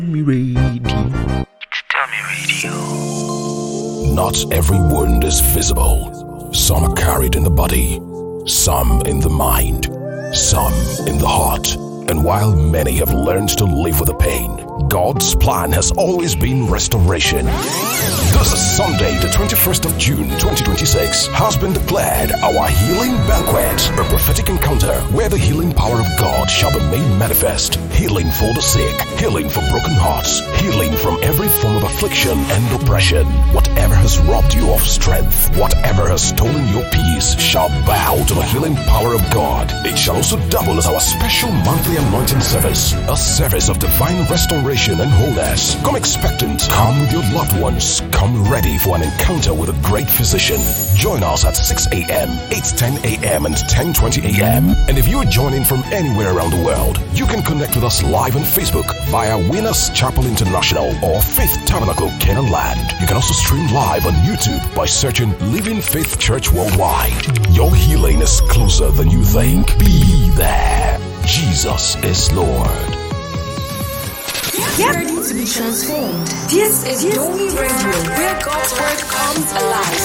Not every wound is visible. Some are carried in the body, some in the mind, some in the heart. And while many have learned to live with the pain, God's plan has always been restoration. This is Sunday, the 21st of June, 2026, has been declared our healing banquet, a prophetic encounter where the healing power of God shall be made manifest. Healing for the sick, healing for broken hearts, healing from every form of affliction and oppression. Whatever has robbed you of strength, whatever has stolen your peace, shall bow to the healing power of God. It shall also double as our special monthly anointing service, a service of divine restoration and wholeness. Come expectant, come with your loved ones, come ready for an encounter with a great physician. Join us at 6 a.m., 8:10 a.m. and 10:20 a.m. And if you are joining from anywhere around the world, you can connect with us live on Facebook via Winners Chapel International or Faith Tabernacle Canaan Land. You can also stream live on YouTube by searching Living Faith Church Worldwide. Your healing is closer than you think. Be there. Jesus is Lord. Get ready to be transformed. This is Domi Radio, where God's word comes alive.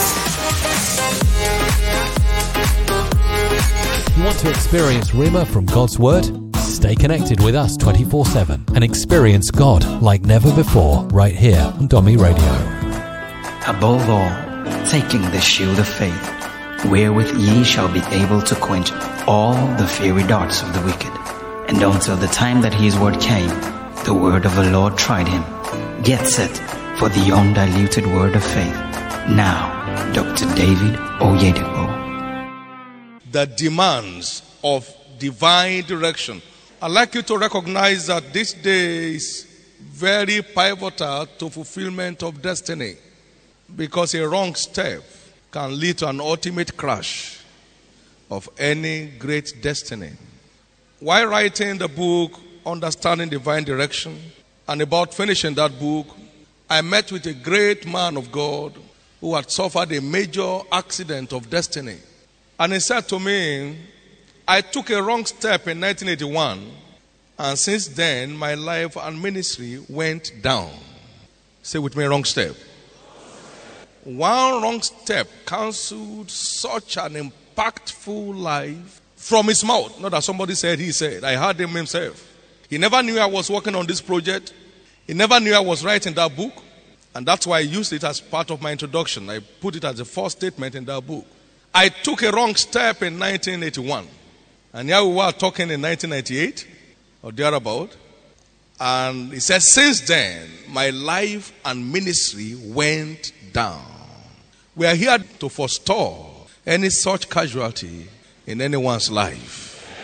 You want to experience Rhema from God's word? Stay connected with us 24/7 and experience God like never before right here on Domi Radio. Above all, taking the shield of faith, wherewith ye shall be able to quench all the fiery darts of the wicked. And until the time that his word came, the word of the Lord tried him. Get set for the undiluted word of faith. Now, Dr. David Oyedepo. The demands of divine direction. I'd like you to recognize that this day is very pivotal to fulfillment of destiny, because a wrong step can lead to an ultimate crash of any great destiny. While writing the book Understanding Divine Direction, and about finishing that book, I met with a great man of God who had suffered a major accident of destiny. And he said to me, I took a wrong step in 1981, and since then my life and ministry went down. Say with me, wrong step. One wrong step cancelled such an impactful life from his mouth. Not that somebody said, he said. I heard him himself. He never knew I was working on this project. He never knew I was writing that book. And that's why I used it as part of my introduction. I put it as the first statement in that book. I took a wrong step in 1981. And here we were talking in 1998 or thereabout. And he said, since then, my life and ministry went down. We are here to forestall any such casualty in anyone's life.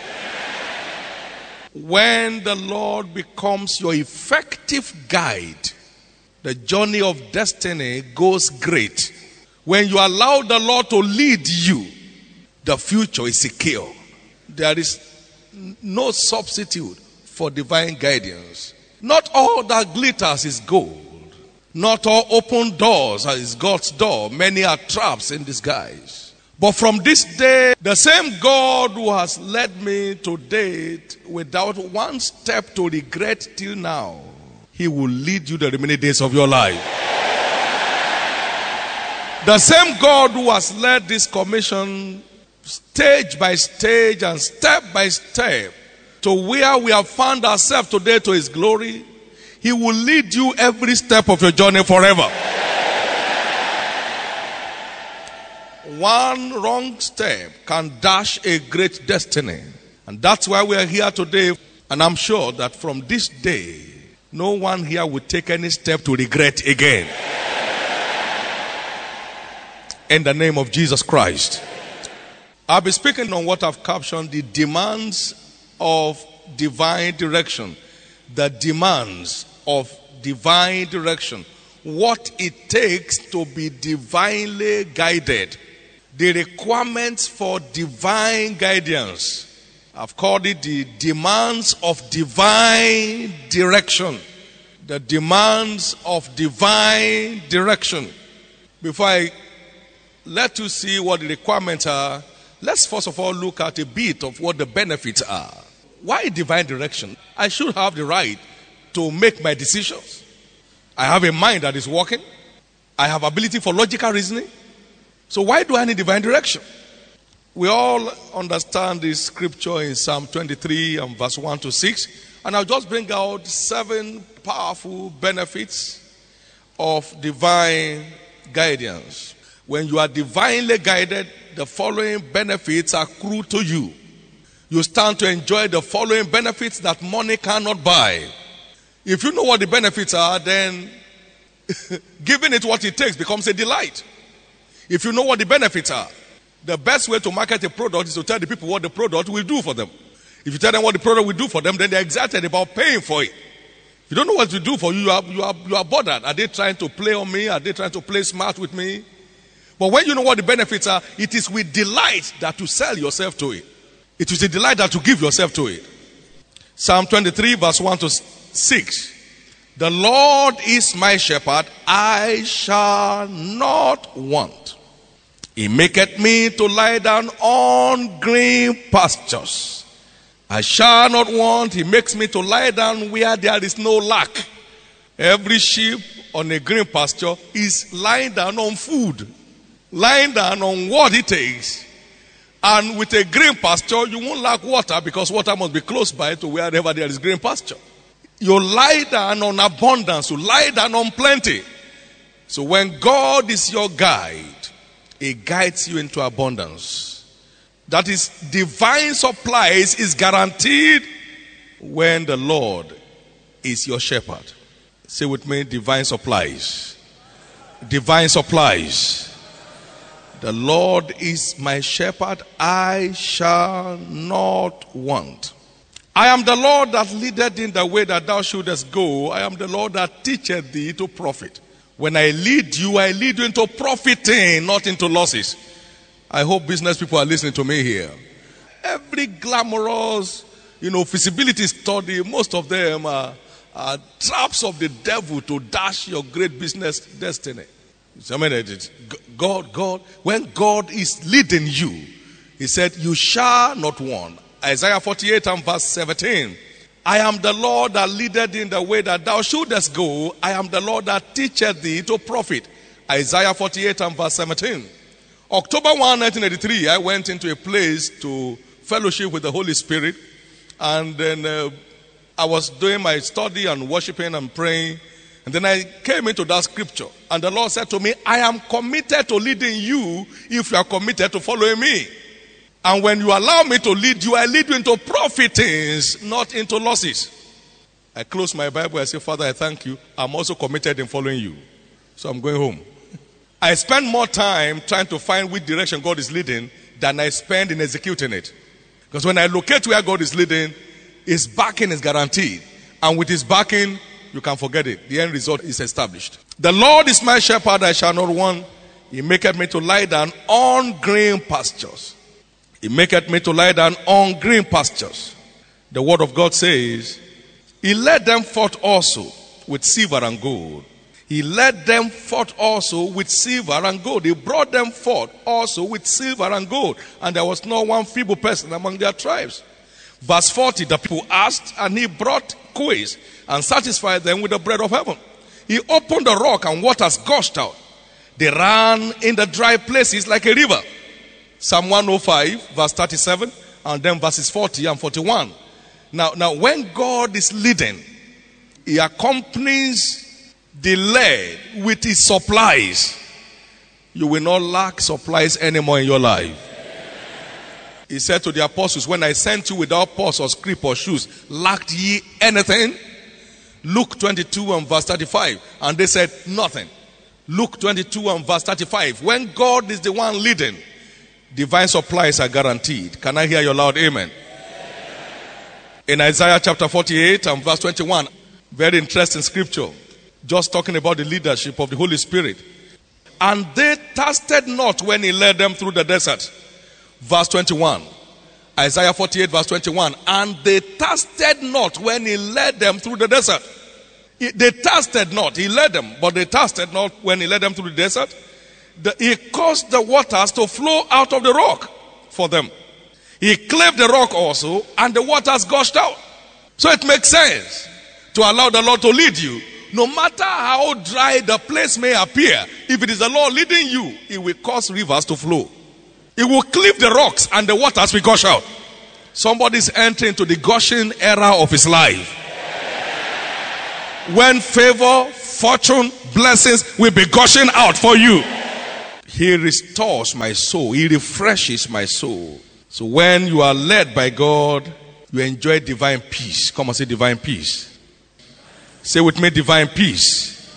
When the Lord becomes your effective guide, the journey of destiny goes great. When you allow the Lord to lead you, the future is secure. There is no substitute for divine guidance. Not all that glitters is gold. Not all open doors is God's door. Many are traps in disguise. But from this day, the same God who has led me to date without one step to regret till now, he will lead you the remaining days of your life. The same God who has led this commission stage by stage and step by step to where we have found ourselves today to his glory, he will lead you every step of your journey forever. One wrong step can dash a great destiny. And that's why we are here today. And I'm sure that from this day, no one here will take any step to regret again. In the name of Jesus Christ. I'll be speaking on what I've captioned the demands of divine direction. The demands of divine direction. What it takes to be divinely guided. The requirements for divine guidance. I've called it the demands of divine direction. The demands of divine direction. Before I let you see what the requirements are, let's first of all look at a bit of what the benefits are. Why divine direction? I should have the right to make my decisions. I have a mind that is working. I have ability for logical reasoning. So why do I need divine direction? We all understand this scripture in Psalm 23 and verse 1 to 6. And I'll just bring out 7 powerful benefits of divine guidance. When you are divinely guided, the following benefits accrue to you. You stand to enjoy the following benefits that money cannot buy. If you know what the benefits are, then giving it what it takes becomes a delight. If you know what the benefits are, the best way to market a product is to tell the people what the product will do for them. If you tell them what the product will do for them, then they're excited about paying for it. If you don't know what to do for you, you are bothered. Are they trying to play on me? Are they trying to play smart with me? But when you know what the benefits are, it is with delight that to sell yourself to it. It is a delight that to give yourself to it. Psalm 23 verse 1 to 6. The Lord is my shepherd, I shall not want. He maketh me to lie down on green pastures. I shall not want. He makes me to lie down where there is no lack. Every sheep on a green pasture is lying down on food, lying down on what it takes. And with a green pasture, you won't lack water because water must be close by to wherever there is green pasture. You lie down on abundance. You lie down on plenty. So when God is your guide, He guides you into abundance. That is, divine supplies is guaranteed when the Lord is your shepherd. Say with me, divine supplies. Divine supplies. The Lord is my shepherd, I shall not want. I am the Lord that leadeth in the way that thou shouldest go. I am the Lord that teacheth thee to profit. When I lead you into profiting, not into losses. I hope business people are listening to me here. Every glamorous, feasibility study, most of them are traps of the devil to dash your great business destiny. I mean, God, when God is leading you, He said, you shall not want. Isaiah 48 and verse 17. I am the Lord that leadeth in the way that thou shouldest go. I am the Lord that teacheth thee to profit. Isaiah 48 and verse 17. October 1, 1983, I went into a place to fellowship with the Holy Spirit. And then I was doing my study and worshiping and praying. And then I came into that scripture. And the Lord said to me, I am committed to leading you if you are committed to following me. And when you allow me to lead you, I lead you into profitings, not into losses. I close my Bible. I say, Father, I thank you. I'm also committed in following you. So I'm going home. I spend more time trying to find which direction God is leading than I spend in executing it. Because when I locate where God is leading, His backing is guaranteed. And with His backing, you can forget it. The end result is established. The Lord is my shepherd, I shall not want. He maketh me to lie down on green pastures. He maketh me to lie down on green pastures. The word of God says, He led them forth also with silver and gold. He led them forth also with silver and gold. He brought them forth also with silver and gold. And there was not one feeble person among their tribes. Verse 40, the people asked, and He brought quails and satisfied them with the bread of heaven. He opened the rock and waters gushed out. They ran in the dry places like a river. Psalm 105, verse 37, and then verses 40 and 41. Now, when God is leading, He accompanies the led with His supplies. You will not lack supplies anymore in your life. He said to the apostles, when I sent you without purse or scrip or shoes, lacked ye anything? Luke 22 and verse 35. And they said, nothing. Luke 22 and verse 35. When God is the one leading, divine supplies are guaranteed. Can I hear your loud amen? In Isaiah chapter 48 and verse 21, very interesting scripture, just talking about the leadership of the Holy Spirit. And they thirsted not when He led them through the desert. Verse 21. Isaiah 48 verse 21. And they thirsted not when He led them through the desert. They thirsted not. He led them, but they thirsted not when He led them through the desert. He caused the waters to flow out of the rock for them. He cleft the rock also, and the waters gushed out. So it makes sense to allow the Lord to lead you. No matter how dry the place may appear, if it is the Lord leading you, it will cause rivers to flow. It will cleave the rocks and the waters will gush out. Somebody's entering into the gushing era of his life. When favor, fortune, blessings will be gushing out for you. He restores my soul. He refreshes my soul. So when you are led by God, you enjoy divine peace. Come and say divine peace. Say with me, divine peace.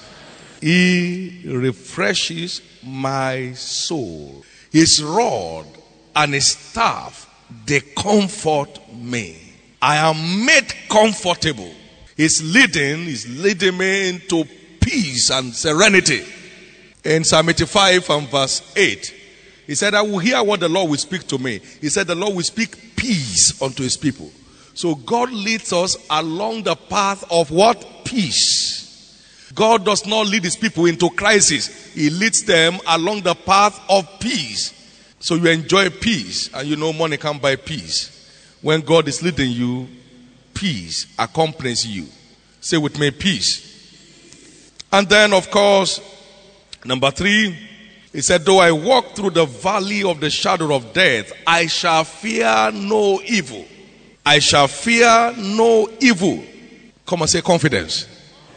He refreshes my soul. His rod and his staff, they comfort me. I am made comfortable. His leading is leading me into peace and serenity. In Psalm 85 and verse 8, he said, I will hear what the Lord will speak to me. He said, the Lord will speak peace unto his people. So God leads us along the path of what? Peace. God does not lead his people into crisis. He leads them along the path of peace. So you enjoy peace, and you know money can't buy peace. When God is leading you, peace accompanies you. Say with me, peace. And then, of course, number 3, he said, though I walk through the valley of the shadow of death, I shall fear no evil. I shall fear no evil. Come and say confidence.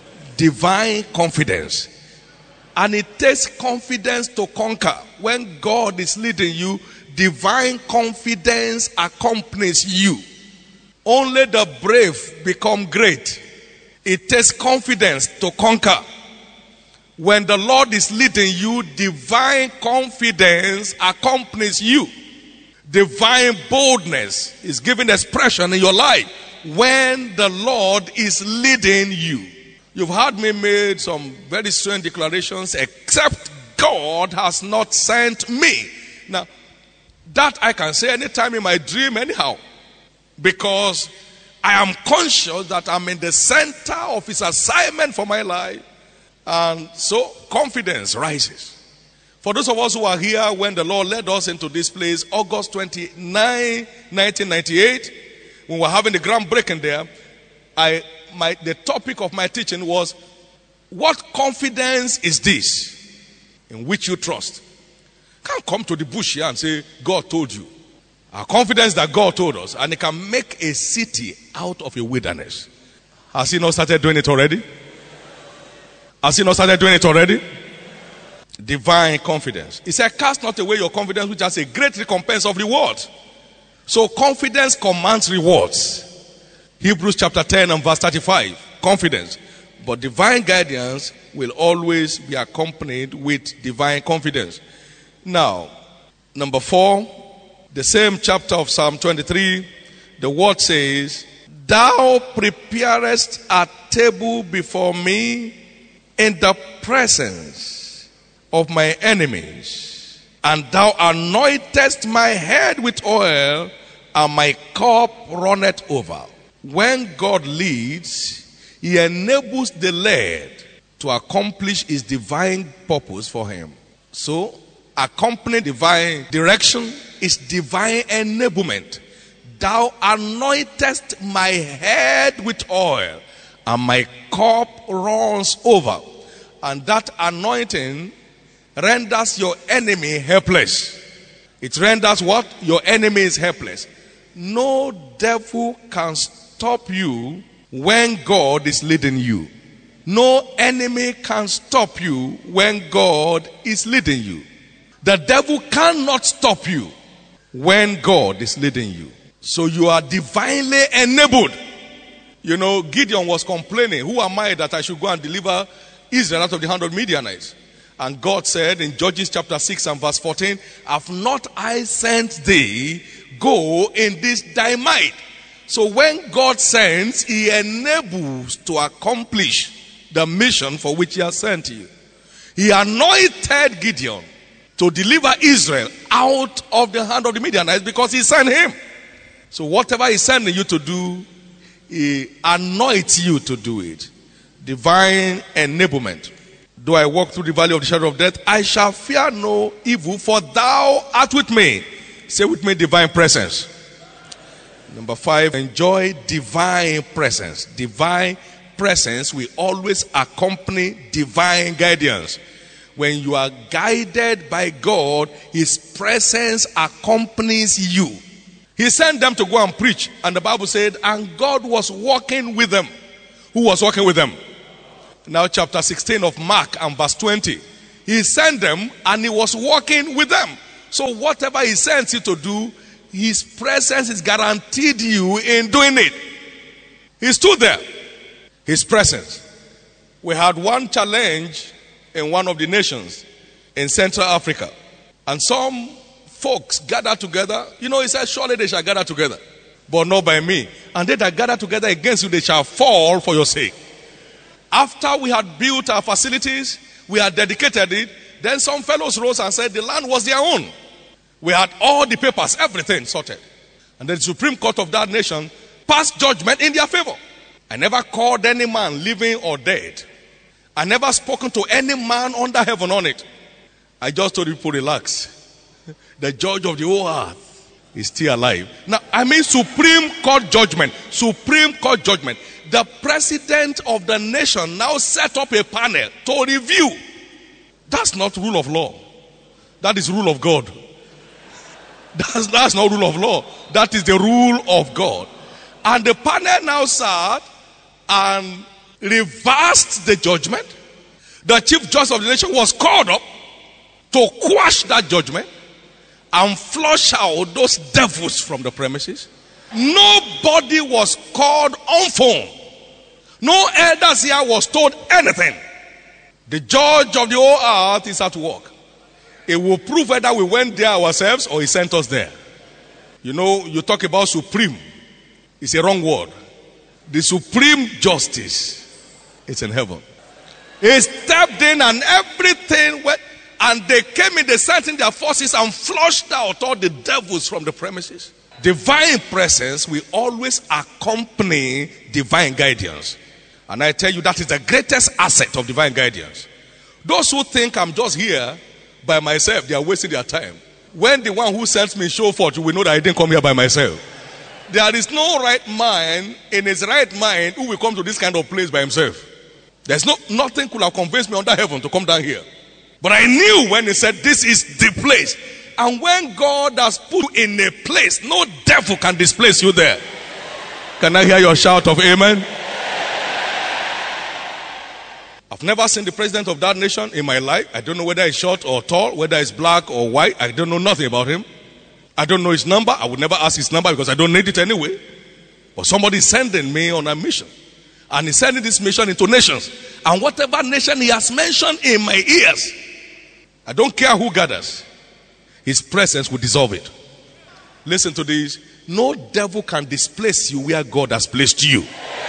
Divine confidence. And it takes confidence to conquer. When God is leading you, divine confidence accompanies you. Only the brave become great. It takes confidence to conquer. When the Lord is leading you, divine confidence accompanies you. Divine boldness is given expression in your life when the Lord is leading you. You've heard me make some very strange declarations, except God has not sent me. Now, that I can say anytime in my dream anyhow, because I am conscious that I'm in the center of his assignment for my life, and so confidence rises. For those of us who are here when the Lord led us into this place, August 29, 1998, when we were having the groundbreaking there, the topic of my teaching was, what confidence is this in which you trust? Can't come to the bush here and say, God told you. Our confidence that God told us, and it can make a city out of a wilderness. Has he not started doing it already? Has he not started doing it already? Divine confidence. He said, cast not away your confidence, which has a great recompense of reward. So confidence commands rewards. Hebrews chapter 10 and verse 35. Confidence. But divine guidance will always be accompanied with divine confidence. Now, number 4, the same chapter of Psalm 23, the word says, thou preparest a table before me in the presence of my enemies, and thou anointest my head with oil, and my cup runneth over. When God leads, he enables the led to accomplish his divine purpose for him. So, accompanying divine direction is divine enablement. Thou anointest my head with oil, and my cup runs over. And that anointing renders your enemy helpless. It renders what? Your enemy is helpless. No devil can stop you when God is leading you. No enemy can stop you when God is leading you. The devil cannot stop you when God is leading you. So you are divinely enabled. You know, Gideon was complaining, who am I that I should go and deliver Israel out of the hand of Midianites? And God said in Judges chapter 6 and verse 14, have not I sent thee? Go in this thy might. So when God sends, he enables to accomplish the mission for which he has sent you. He anointed Gideon to deliver Israel out of the hand of the Midianites because he sent him. So whatever he's sending you to do, he anoints you to do it. Divine enablement. Though I walk through the valley of the shadow of death, I shall fear no evil, for thou art with me. Say with me, divine presence. Number 5, enjoy divine presence. Divine presence will always accompany divine guidance. When you are guided by God, His presence accompanies you. He sent them to go and preach, and the Bible said, and God was walking with them. Who was walking with them? Now chapter 16 of Mark and verse 20. He sent them and He was walking with them. So whatever He sends you to do, His presence is guaranteed you in doing it. He stood there. His presence. We had one challenge in one of the nations in Central Africa. And some folks gathered together. You know, He said, surely they shall gather together, but not by me. And they that gather together against you, they shall fall for your sake. After we had built our facilities, we had dedicated it, then some fellows rose and said the land was their own. We had all the papers, everything sorted. And the Supreme Court of that nation passed judgment in their favor. I never called any man living or dead. I never spoken to any man under heaven on it. I just told people, relax. The judge of the whole earth is still alive. Now, I mean Supreme Court judgment. Supreme Court judgment. The president of the nation now set up a panel to review. That's not rule of law. That is rule of God. That's not rule of law. That is the rule of God. And the panel now sat and reversed the judgment. The chief justice of the nation was called up to quash that judgment and flush out those devils from the premises. Nobody was called on phone. No elders here was told anything. The judge of the whole earth is at work. It will prove whether we went there ourselves or He sent us there. You know, you talk about supreme. It's a wrong word. The supreme justice is in heaven. He stepped in and everything went, and they came in, they sent in their forces and flushed out all the devils from the premises. Divine presence will always accompany divine guidance. And I tell you, that is the greatest asset of divine guidance. Those who think I'm just here by myself, they are wasting their time. When the one who sends me show forth, you will know that I didn't come here by myself. There is no right man in his right mind who will come to this kind of place by himself. There's nothing could have convinced me under heaven to come down here. But I knew when He said, this is the place. And when God has put you in a place, no devil can displace you there. Can I hear your shout of amen? I've never seen the president of that nation in my life. I don't know whether he's short or tall, whether he's black or white. I don't know nothing about him. I don't know his number. I would never ask his number because I don't need it anyway. But somebody is sending me on a mission. And He's sending this mission into nations. And whatever nation He has mentioned in my ears, I don't care who gathers, His presence will dissolve it. Listen to this. No devil can displace you where God has placed you.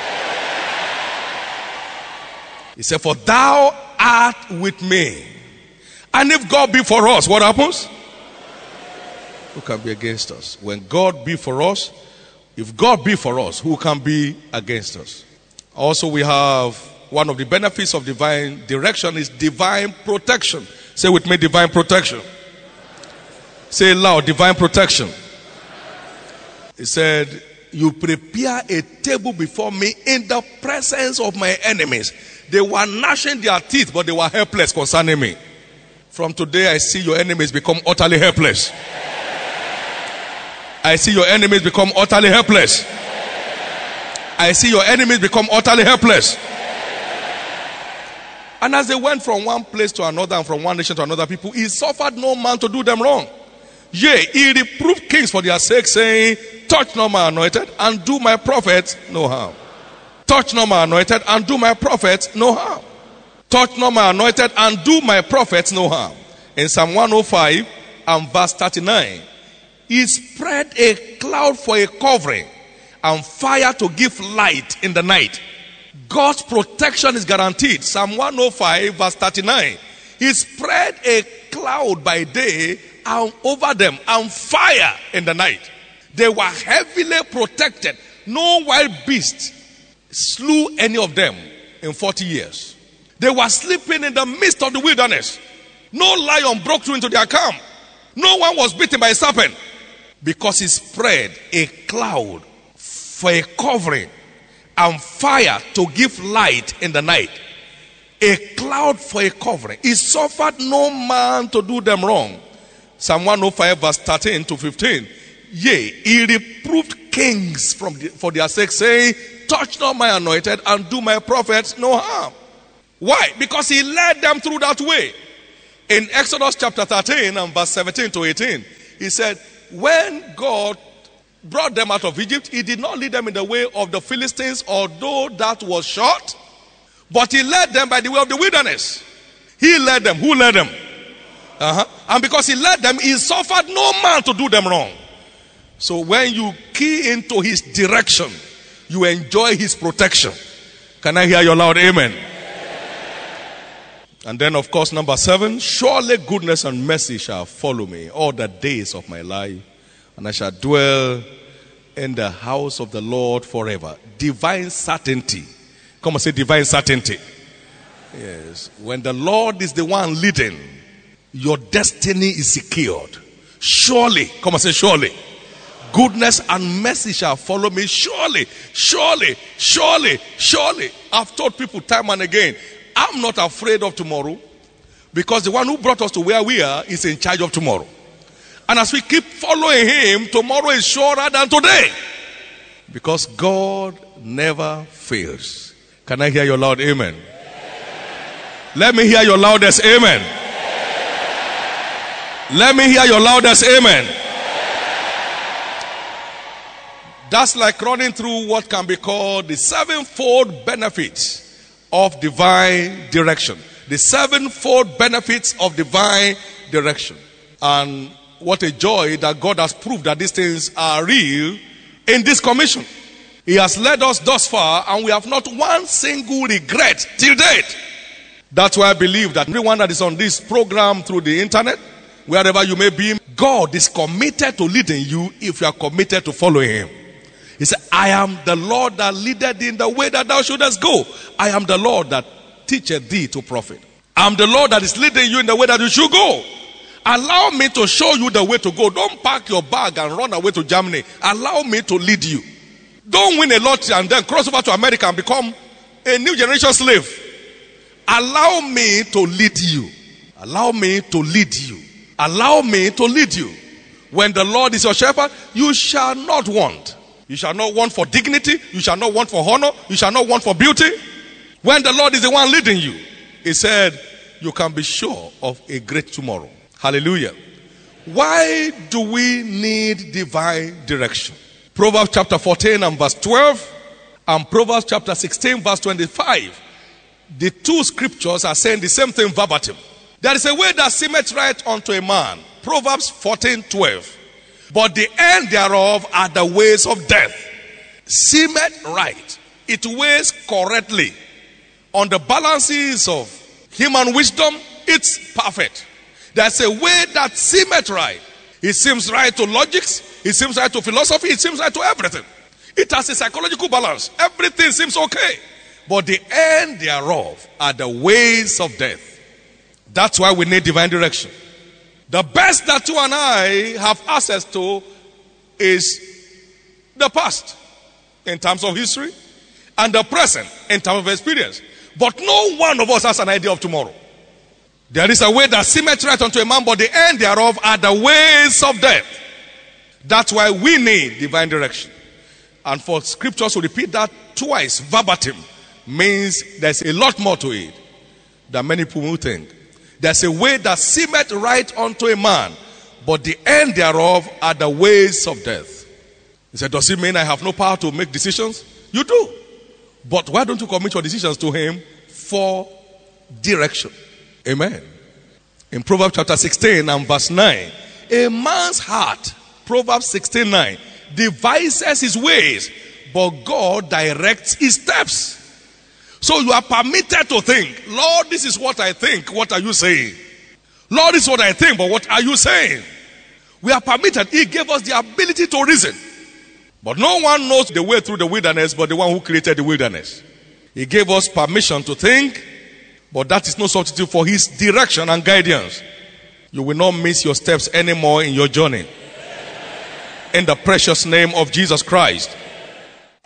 He said, for thou art with me. And if God be for us, what happens? Who can be against us? When God be for us, if God be for us, who can be against us? Also, we have one of the benefits of divine direction is divine protection. Say with me, divine protection. Say loud, divine protection. He said, you prepare a table before me in the presence of my enemies. They were gnashing their teeth, but they were helpless concerning me. From today, I see your enemies become utterly helpless. I see your enemies become utterly helpless. I see your enemies become utterly helpless. And as they went from one place to another and from one nation to another people, He suffered no man to do them wrong. Yea, He reproved kings for their sake, saying, touch not my anointed and do my prophets no harm. Touch not my anointed and do my prophets no harm. Touch not my anointed and do my prophets no harm. In Psalm 105 and verse 39, He spread a cloud for a covering and fire to give light in the night. God's protection is guaranteed. Psalm 105 verse 39. He spread a cloud by day and over them and fire in the night. They were heavily protected. No wild beast slew any of them in 40 years. They were sleeping in the midst of the wilderness. No lion broke through into their camp. No one was bitten by a serpent. Because He spread a cloud for a covering and fire to give light in the night, a cloud for a covering. He suffered no man to do them wrong. Psalm 105 verse 13 to 15. Yea, he reproved kings for their sake, saying, touch not my anointed and do my prophets no harm. Why? Because he led them through that way. In Exodus chapter 13 and verse 17 to 18, he said, when God brought them out of Egypt, he did not lead them in the way of the Philistines, although that was short, but he led them by the way of the wilderness. He led them. Who led them? And because he led them, he suffered no man to do them wrong. So when you key into his direction, you enjoy his protection. Can I hear your loud amen? And then, of course, number 7, surely goodness and mercy shall follow me all the days of my life, and I shall dwell in the house of the Lord forever. Divine certainty. Come and say divine certainty. Yes. When the Lord is the one leading, your destiny is secured. Surely, come and say surely. Goodness and mercy shall follow me. Surely, surely, surely, surely. I've told people time and again, I'm not afraid of tomorrow, because the one who brought us to where we are is in charge of tomorrow. And as we keep following him, tomorrow is surer than today, because God never fails. Can I hear your loud amen? Let me hear your loudest amen. Let me hear your loudest amen. That's like running through what can be called the 7-fold benefits of divine direction. The 7-fold benefits of divine direction. And what a joy that God has proved that these things are real in this commission. He has led us thus far, and we have not one single regret till date. That's why I believe that everyone that is on this program through the internet, wherever you may be, God is committed to leading you if you are committed to following him. He said, I am the Lord that leadeth thee in the way that thou shouldest go. I am the Lord that teacheth thee to profit. I am the Lord that is leading you in the way that you should go. Allow me to show you the way to go. Don't pack your bag and run away to Germany. Allow me to lead you. Don't win a lottery and then cross over to America and become a new generation slave. Allow me to lead you. Allow me to lead you. Allow me to lead you. When the Lord is your shepherd, you shall not want. You shall not want for dignity. You shall not want for honor. You shall not want for beauty. When the Lord is the one leading you, he said, you can be sure of a great tomorrow. Hallelujah. Why do we need divine direction? Proverbs chapter 14 and verse 12 and Proverbs chapter 16 verse 25. The two scriptures are saying the same thing verbatim. There is a way that seemeth right unto a man. Proverbs 14:12. But the end thereof are the ways of death. Seemeth right. It weighs correctly. On the balances of human wisdom, it's perfect. There's a way that seemeth right. It seems right to logics. It seems right to philosophy. It seems right to everything. It has a psychological balance. Everything seems okay. But the end thereof are the ways of death. That's why we need divine direction. The best that you and I have access to is the past in terms of history and the present in terms of experience. But no one of us has an idea of tomorrow. There is a way that seemeth right unto a man, but the end thereof are the ways of death. That's why we need divine direction. And for scriptures to repeat that twice verbatim means there's a lot more to it than many people will think. There's a way that seemeth right unto a man, but the end thereof are the ways of death. He said, does it mean I have no power to make decisions? You do. But why don't you commit your decisions to him for direction? Amen. In Proverbs chapter 16 and verse 9, a man's heart, Proverbs 16:9, devises his ways, but God directs his steps. So you are permitted to think, Lord, this is what I think. What are you saying? Lord, this is what I think, but what are you saying? We are permitted. He gave us the ability to reason. But no one knows the way through the wilderness but the one who created the wilderness. He gave us permission to think, but that is no substitute for his direction and guidance. You will not miss your steps anymore in your journey. In the precious name of Jesus Christ.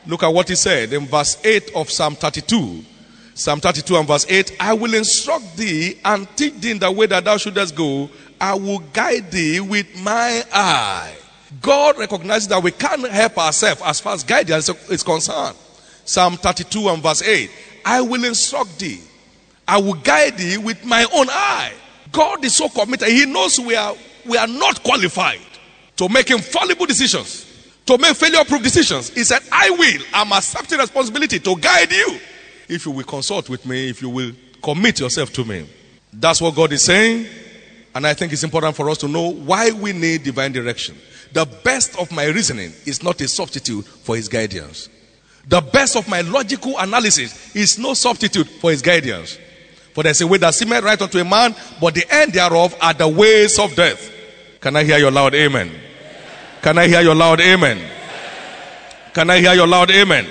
Look at what he said in verse 8 of Psalm 32. Psalm 32 and verse 8. I will instruct thee and teach thee in the way that thou shouldest go. I will guide thee with my eye. God recognizes that we can't help ourselves as far as guidance is concerned. Psalm 32 and verse 8. I will instruct thee. I will guide thee with my own eye. God is so committed. He knows we are not qualified to make infallible decisions, to make failure-proof decisions. He said, I'm accepting responsibility to guide you. If you will consult with me, if you will commit yourself to me. That's what God is saying. And I think it's important for us to know why we need divine direction. The best of my reasoning is not a substitute for his guidance. The best of my logical analysis is no substitute for his guidance. For there's a way that seemeth right unto a man, but the end thereof are the ways of death. Can I hear your loud amen? Can I hear your loud amen? Can I hear your loud amen?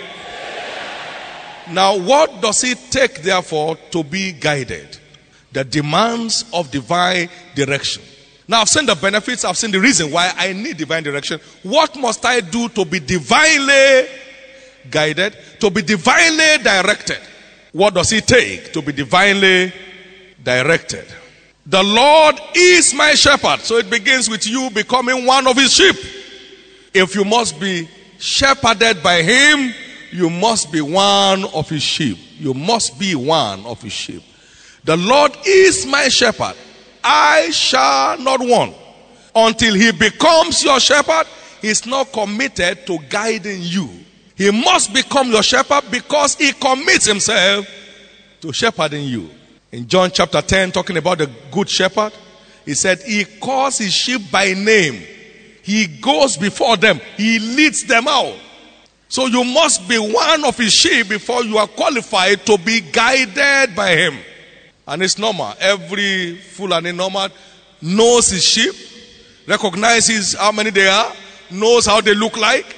Now, what does it take, therefore, to be guided? The demands of divine direction. Now, I've seen the benefits, I've seen the reason why I need divine direction. What must I do to be divinely guided, to be divinely directed? What does it take to be divinely directed? The Lord is my shepherd. So it begins with you becoming one of his sheep. If you must be shepherded by him, you must be one of his sheep. You must be one of his sheep. The Lord is my shepherd. I shall not want. Until he becomes your shepherd, he's not committed to guiding you. He must become your shepherd because he commits himself to shepherding you. In John chapter 10, talking about the good shepherd, he said, he calls his sheep by name. He goes before them. He leads them out. So you must be one of his sheep before you are qualified to be guided by him. And it's normal. Every Fulani nomad knows his sheep, recognizes how many they are, knows how they look like.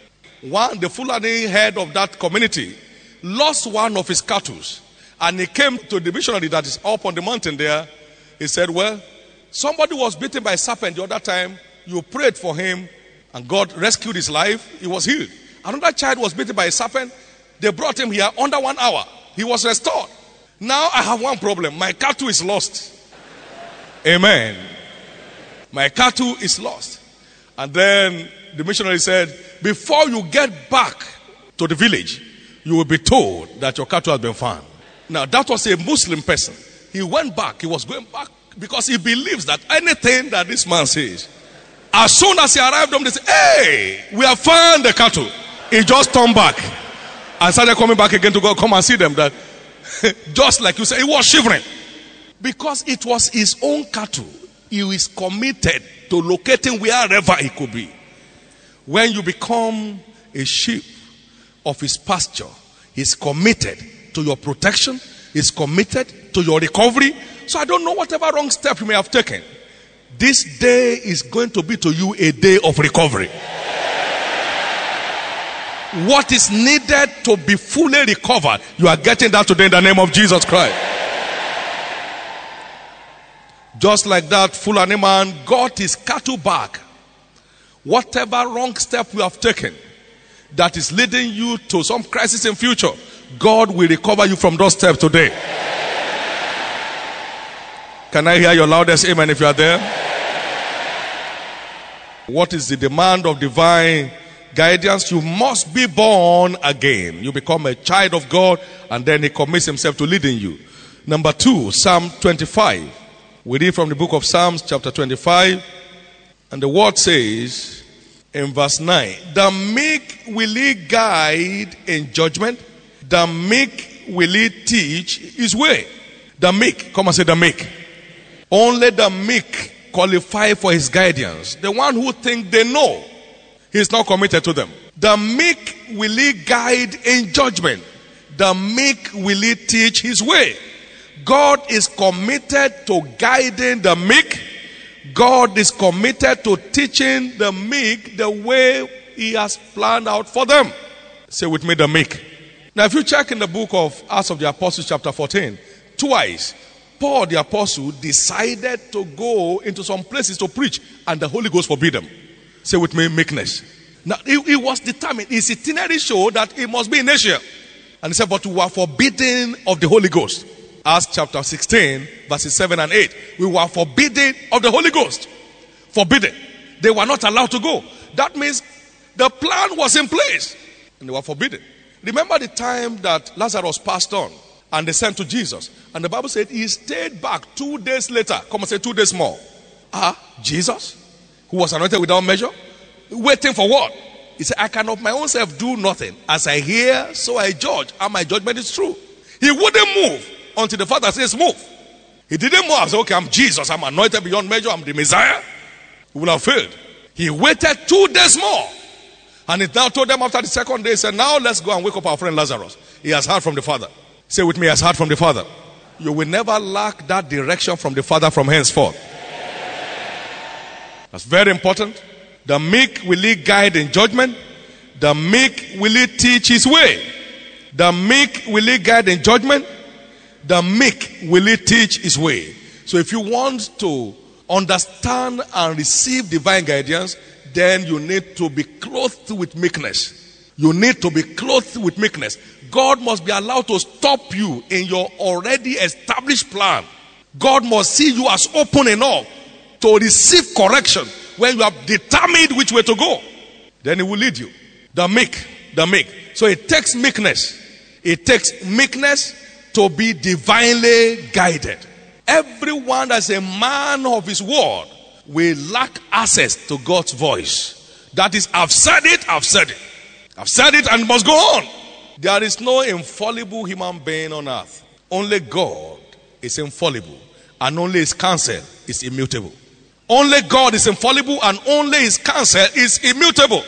The Fulani head of that community lost one of his cattle, and he came to the missionary that is up on the mountain there. He said, well, somebody was bitten by a serpent the other time. You prayed for him, and God rescued his life. He was healed. Another child was bitten by a serpent. They brought him here under 1 hour. He was restored. Now I have one problem. My cattle is lost. Amen. My cattle is lost. And then the missionary said, before you get back to the village, you will be told that your cattle has been found. Now that was a Muslim person. He went back. He was going back because he believes that anything that this man says, as soon as he arrived home, they said, hey, we have found the cattle. He just turned back and started coming back again to go come and see them. That just like you said, he was shivering because it was his own cattle. He is committed to locating wherever he could be. When you become a sheep of his pasture, he's committed to your protection. He's committed to your recovery. So I don't know whatever wrong step you may have taken. This day is going to be to you a day of recovery. What is needed to be fully recovered, you are getting that today in the name of Jesus Christ. Just like that Fulani man got his cattle back. Whatever wrong step you have taken that is leading you to some crisis in future, God will recover you from those steps today. Can I hear your loudest amen if you are there? What is the demand of divine guidance? You must be born again. You become a child of God, and then he commits himself to leading you. Number 2, Psalm 25. We read from the book of Psalms chapter 25, and the word says in verse 9, the meek will he guide in judgment, the meek will he teach his way. The meek, come and say the meek. Only the meek qualify for his guidance. The one who think they know, he's not committed to them. The meek will he guide in judgment. The meek will he teach his way. God is committed to guiding the meek. God is committed to teaching the meek the way he has planned out for them. Say with me, the meek. Now if you check in the book of Acts of the Apostles chapter 14, twice Paul the apostle decided to go into some places to preach, and the Holy Ghost forbid them. Say with me, meekness. Now, he was determined. His itinerary showed that he must be in Asia. And he said, but we were forbidden of the Holy Ghost. Acts chapter 16, verses 7 and 8. We were forbidden of the Holy Ghost. Forbidden. They were not allowed to go. That means the plan was in place. And they were forbidden. Remember the time that Lazarus passed on and they sent to Jesus. And the Bible said he stayed back 2 days later. Come and say 2 days more. Jesus, who was anointed without measure, waiting for what? He said, I can of my own self do nothing. As I hear, so I judge. And my judgment is true. He wouldn't move until the Father says move. He didn't move. I said, okay, I'm Jesus. I'm anointed beyond measure. I'm the Messiah. He would have failed. He waited 2 days more. And he now told them after the second day, he said, now let's go and wake up our friend Lazarus. He has heard from the Father. Say with me, he has heard from the Father. You will never lack that direction from the Father from henceforth. That's very important. The meek will he guide in judgment. The meek will he teach his way. The meek will he guide in judgment. The meek will he teach his way. So if you want to understand and receive divine guidance, then you need to be clothed with meekness. You need to be clothed with meekness. God must be allowed to stop you in your already established plan. God must see you as open enough to receive correction when you have determined which way to go. Then he will lead you. The meek. So it takes meekness. It takes meekness to be divinely guided. Everyone that's a man of his word will lack access to God's voice. That is, I've said it. I've said it and it must go on. There is no infallible human being on earth. Only God is infallible, and only his counsel is immutable. Only God is infallible, and only his counsel is immutable.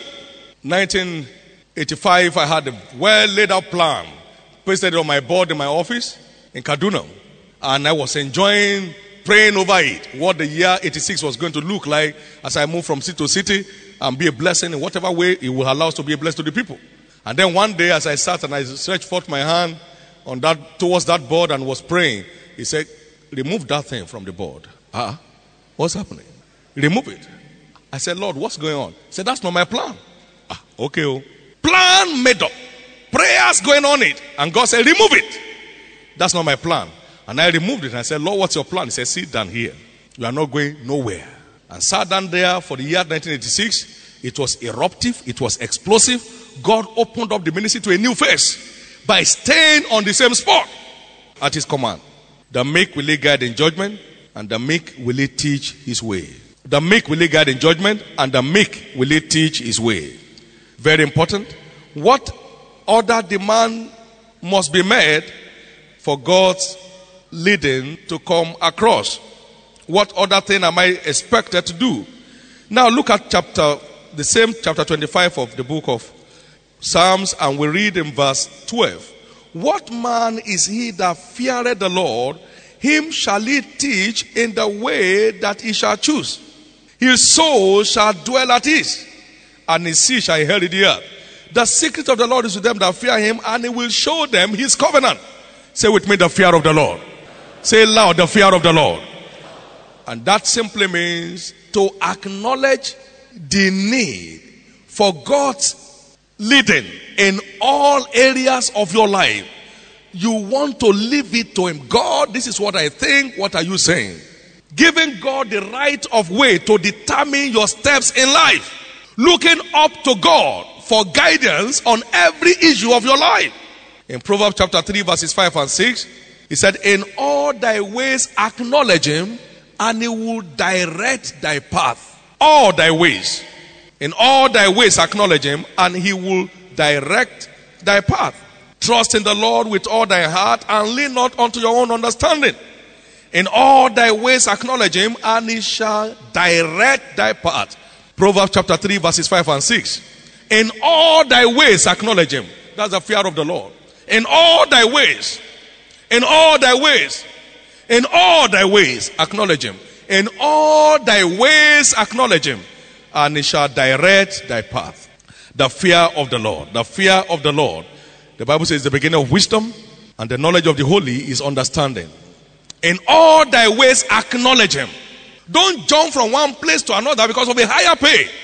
1985, I had a well laid out plan pasted on my board in my office in Kaduna, and I was enjoying praying over it, what the year 86 was going to look like as I moved from city to city and be a blessing in whatever way it will allow us to be a blessing to the people. And then one day as I sat and I stretched forth my hand on that towards that board and was praying, he said, remove that thing from the board. What's happening? Remove it. I said, Lord, what's going on? He said, that's not my plan. Okay. Plan made up. Prayers going on it. And God said, remove it. That's not my plan. And I removed it and I said, Lord, what's your plan? He said, sit down here. You are not going nowhere. And sat down there for the year 1986. It was eruptive. It was explosive. God opened up the ministry to a new phase by staying on the same spot at his command. The meek will he guide in judgment, and the meek will he teach his way. The meek will he guide in judgment, and the meek will he teach his way. Very important. What other demand must be made for God's leading to come across? What other thing am I expected to do? Now look at the same chapter 25 of the book of Psalms, and we read in verse 12. What man is he that feareth the Lord? Him shall he teach in the way that he shall choose. His soul shall dwell at ease, and his seed shall inherit the earth. The secret of the Lord is with them that fear him, and he will show them his covenant. Say with me, the fear of the Lord. Say loud, the fear of the Lord. And that simply means to acknowledge the need for God's leading in all areas of your life. You want to leave it to him. God, this is what I think. What are you saying? Giving God the right of way to determine your steps in life. Looking up to God for guidance on every issue of your life. In Proverbs chapter 3 verses 5 and 6, he said, in all thy ways acknowledge him, and he will direct thy path. All thy ways. In all thy ways acknowledge him, and he will direct thy path. Trust in the Lord with all thy heart, and lean not unto your own understanding. In all thy ways acknowledge him, and he shall direct thy path. Proverbs chapter 3 verses 5 and 6. In all thy ways acknowledge him. That's the fear of the Lord. In all thy ways. In all thy ways. In all thy ways acknowledge him. In all thy ways acknowledge him, and he shall direct thy path. The fear of the Lord. The fear of the Lord. The Bible says the beginning of wisdom, and the knowledge of the holy is understanding. In all thy ways acknowledge him. Don't jump from one place to another because of a higher pay.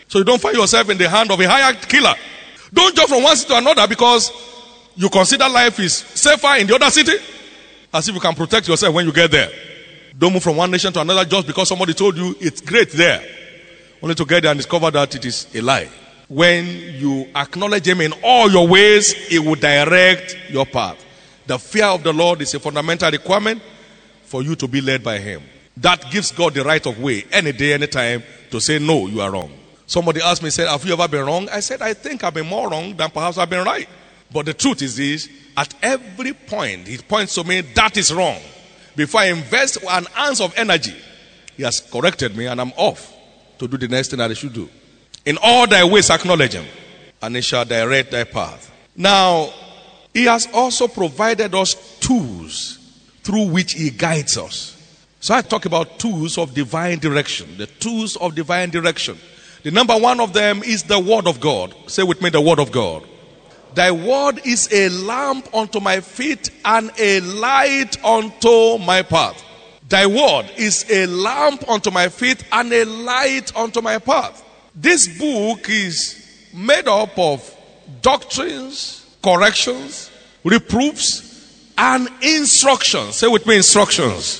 So you don't find yourself in the hand of a hired killer. Don't jump from one city to another because you consider life is safer in the other city, as if you can protect yourself when you get there. Don't move from one nation to another just because somebody told you it's great there, only to get there and discover that it is a lie. When you acknowledge him in all your ways, he will direct your path. The fear of the Lord is a fundamental requirement for you to be led by him. That gives God the right of way any day, any time to say, no, you are wrong. Somebody asked me, said, have you ever been wrong? I said, I think I've been more wrong than perhaps I've been right. But the truth is this, at every point, he points to me, that is wrong. Before I invest an ounce of energy, he has corrected me and I'm off to do the next thing that I should do. In all thy ways acknowledge him, and he shall direct thy path. Now, he has also provided us tools through which he guides us. So I talk about tools of divine direction. The tools of divine direction. The number one of them is the word of God. Say with me, the word of God. Thy word is a lamp unto my feet and a light unto my path. Thy word is a lamp unto my feet and a light unto my path. This book is made up of doctrines, corrections, reproofs, and instructions. Say with me, instructions.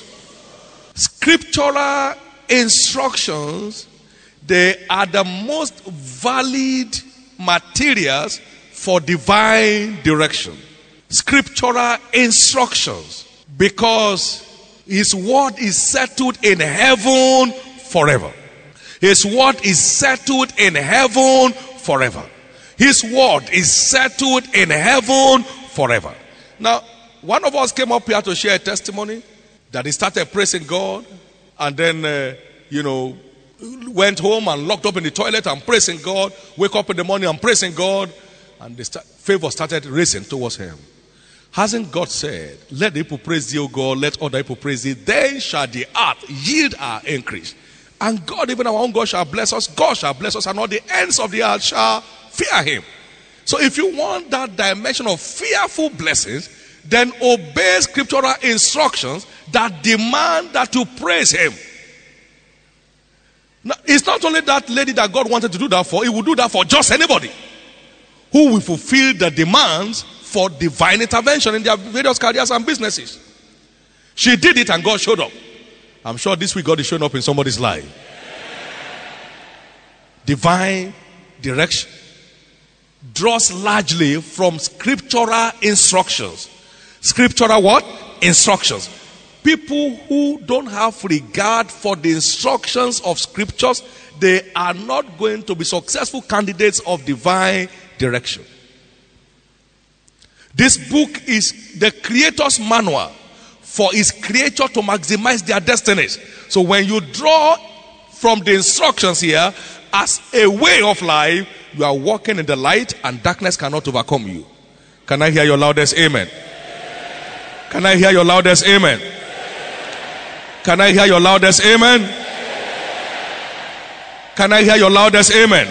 Scriptural instructions, they are the most valid materials for divine direction. Scriptural instructions, because his word is settled in heaven forever. His word is settled in heaven forever. His word is settled in heaven forever. Now, one of us came up here to share a testimony that he started praising God and then, went home and locked up in the toilet and praising God, wake up in the morning and praising God, and favor started racing towards him. Hasn't God said, let the people praise thee, O God, let other people praise thee, then shall the earth yield our increase. And God, even our own God, shall bless us. God shall bless us, and all the ends of the earth shall fear him. So if you want that dimension of fearful blessings, then obey scriptural instructions that demand that you praise him. Now, it's not only that lady that God wanted to do that for, he will do that for just anybody who will fulfill the demands for divine intervention in their various careers and businesses. She did it and God showed up. I'm sure this week God is showing up in somebody's life. Divine direction draws largely from scriptural instructions. Scriptural what? Instructions. People who don't have regard for the instructions of scriptures, they are not going to be successful candidates of divine direction. This book is the Creator's manual for his creature to maximize their destinies. So when you draw from the instructions here as a way of life, you are walking in the light and darkness cannot overcome you. Can I hear your loudest amen? Can I hear your loudest amen? Can I hear your loudest amen? Can I hear your loudest amen?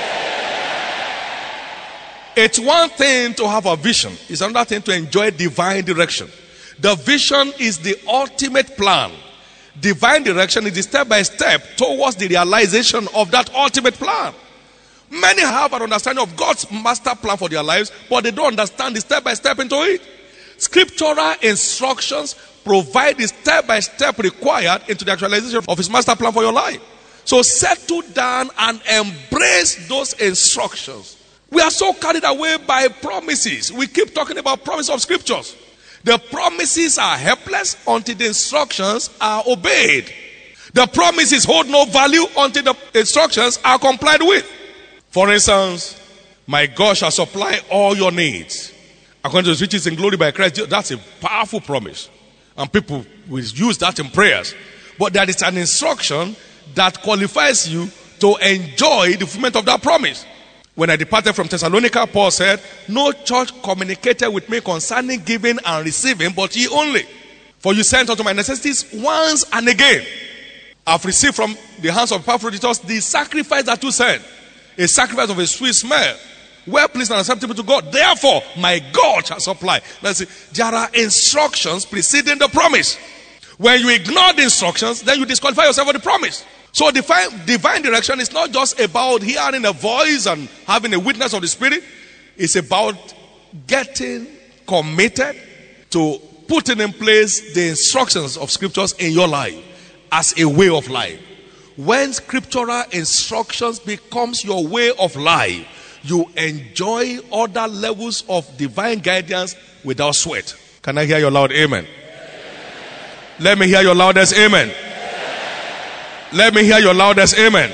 It's one thing to have a vision. It's another thing to enjoy divine direction. The vision is the ultimate plan. Divine direction is the step by step towards the realization of that ultimate plan. Many have an understanding of God's master plan for their lives, but they don't understand the step by step into it. Scriptural instructions provide the step by step required into the actualization of his master plan for your life. So settle down and embrace those instructions. We are so carried away by promises. We keep talking about promises of scriptures. The promises are helpless until the instructions are obeyed. The promises hold no value until the instructions are complied with. For instance, my God shall supply all your needs according to his riches in glory by Christ. That's a powerful promise. And people will use that in prayers. But there is an instruction that qualifies you to enjoy the fulfillment of that promise. When I departed from Thessalonica, Paul said, no church communicated with me concerning giving and receiving, but ye only. For you sent unto my necessities once and again. I've received from the hands of Epaphroditus the sacrifice that you sent. A sacrifice of a sweet smell, well pleased and acceptable to God. Therefore, my God shall supply. Let's see, there are instructions preceding the promise. When you ignore the instructions, then you disqualify yourself for the promise. So divine direction is not just about hearing a voice and having a witness of the Spirit. It's about getting committed to putting in place the instructions of scriptures in your life as a way of life. When scriptural instructions becomes your way of life, you enjoy other levels of divine guidance without sweat. Can I hear your loud amen? Let me hear your loudest amen. Let me hear your loudest amen.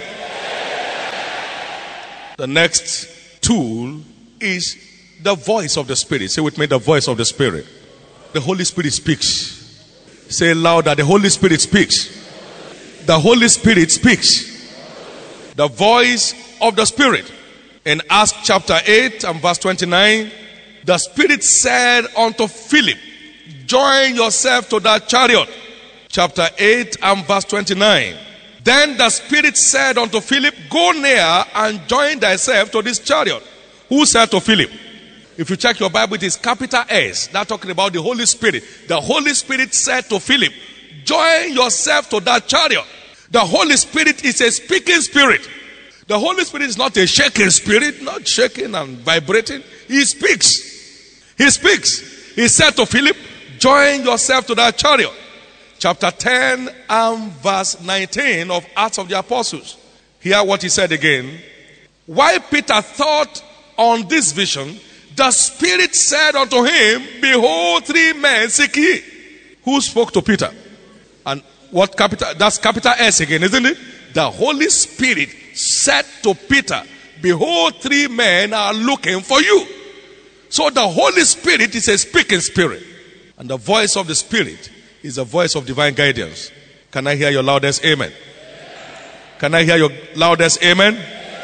The next tool is the voice of the Spirit. Say with me, the voice of the Spirit. The Holy Spirit speaks. Say louder, the Holy Spirit speaks. The Holy Spirit speaks. The voice of the Spirit. In Acts chapter 8 and verse 29, the Spirit said unto Philip, join yourself to that chariot. Chapter 8 and verse 29. Then the Spirit said unto Philip, go near and join thyself to this chariot. Who said to Philip? If you check your Bible, it is capital S. That's talking about the Holy Spirit. The Holy Spirit said to Philip, join yourself to that chariot. The Holy Spirit is a speaking spirit. The Holy Spirit is not a shaking spirit, not shaking and vibrating. He speaks. He speaks. He said to Philip, join yourself to that chariot. Chapter 10 and verse 19 of Acts of the Apostles. Hear what he said again. While Peter thought on this vision, the Spirit said unto him, behold, 3 men seek ye. Who spoke to Peter? And what capital? That's capital S again, isn't it? The Holy Spirit said to Peter, behold, 3 men are looking for you. So the Holy Spirit is a speaking spirit. And the voice of the Spirit is the voice of divine guidance. Can I hear your loudest amen? Can I hear your loudest amen?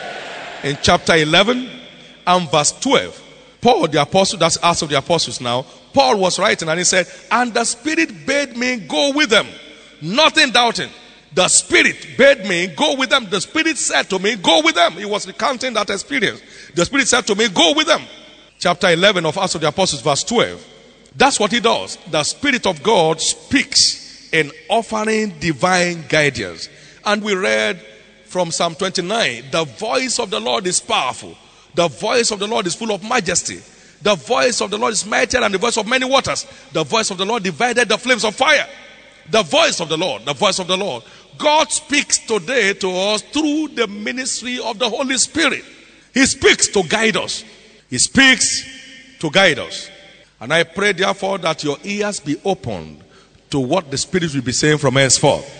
In chapter 11 and verse 12, Paul the apostle, that's Acts of the Apostles now, Paul was writing and he said, and the Spirit bade me go with them, nothing doubting. The Spirit bade me go with them. The Spirit said to me, go with them. He was recounting that experience. The Spirit said to me, go with them. Chapter 11 of Acts of the Apostles, verse 12. That's what he does. The Spirit of God speaks in offering divine guidance. And we read from Psalm 29, the voice of the Lord is powerful. The voice of the Lord is full of majesty. The voice of the Lord is mightier than the voice of many waters. The voice of the Lord divided the flames of fire. The voice of the Lord, the voice of the Lord. God speaks today to us through the ministry of the Holy Spirit. He speaks to guide us. He speaks to guide us. And I pray therefore that your ears be opened to what the Spirit will be saying from henceforth.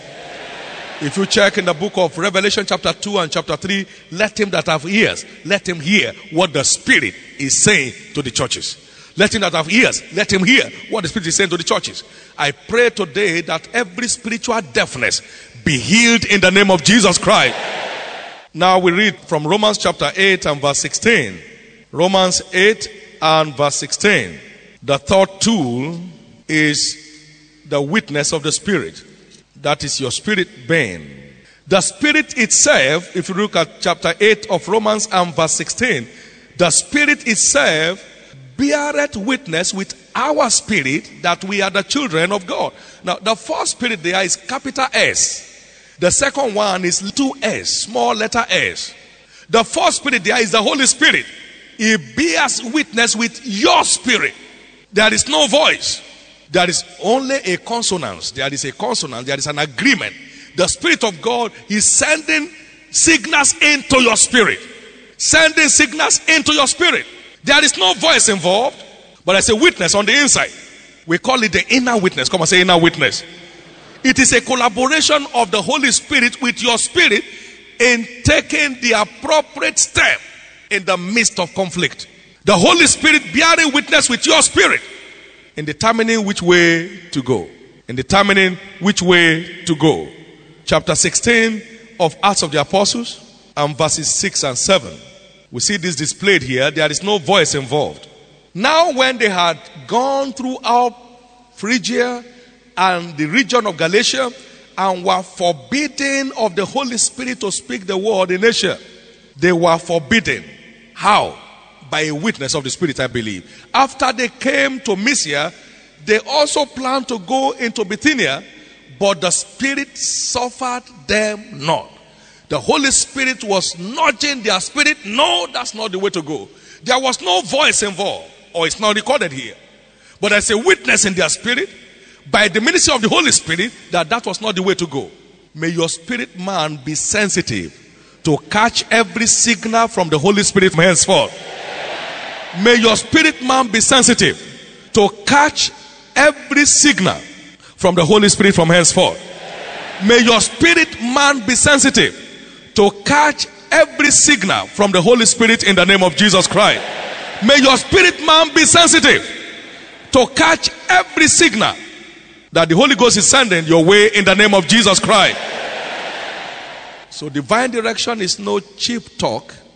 If you check in the book of Revelation chapter 2 and chapter 3, let him that have ears, let him hear what the Spirit is saying to the churches. Let him that have ears, let him hear what the Spirit is saying to the churches. I pray today that every spiritual deafness be healed in the name of Jesus Christ. Now we read from Romans chapter 8 and verse 16. Romans 8 and verse 16. The third tool is the witness of the Spirit. That is your spirit being. The Spirit itself, if you look at chapter 8 of Romans and verse 16, the Spirit itself beareth witness with our spirit that we are the children of God. Now, the first spirit there is capital S. The second one is little s, small letter s. The first spirit there is the Holy Spirit. He bears witness with your spirit. There is no voice. There is only a consonance. There is a consonance. There is an agreement. The Spirit of God is sending signals into your spirit. Sending signals into your spirit. There is no voice involved, but there's a witness on the inside. We call it the inner witness. Come on, say inner witness. It is a collaboration of the Holy Spirit with your spirit in taking the appropriate step in the midst of conflict. The Holy Spirit bearing witness with your spirit in determining which way to go. In determining which way to go. Chapter 16 of Acts of the Apostles and verses 6 and 7. We see this displayed here. There is no voice involved. Now when they had gone throughout Phrygia and the region of Galatia and were forbidden of the Holy Spirit to speak the word in Asia, they were forbidden. How? By a witness of the Spirit, I believe. After they came to Mysia, they also planned to go into Bithynia, but the Spirit suffered them not. The Holy Spirit was nudging their spirit. No, that's not the way to go. There was no voice involved, or it's not recorded here. But there's a witness in their spirit, by the ministry of the Holy Spirit, that was not the way to go. May your spirit man be sensitive to catch every signal from the Holy Spirit from henceforth. May your spirit man be sensitive to catch every signal from the Holy Spirit from henceforth. May your spirit man be sensitive to catch every signal from the Holy Spirit in the name of Jesus Christ. May your spirit man be sensitive to catch every signal that the Holy Ghost is sending your way in the name of Jesus Christ. So divine direction is no cheap talk.